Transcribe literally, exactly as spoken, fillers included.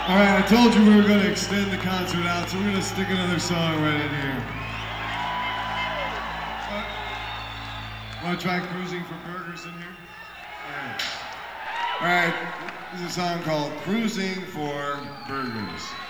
All right, I told you we were going to extend the concert out, so we're going to stick another song right in here. Want to try Cruising for Burgers in here? All right. All right, this is a song called Cruising for Burgers.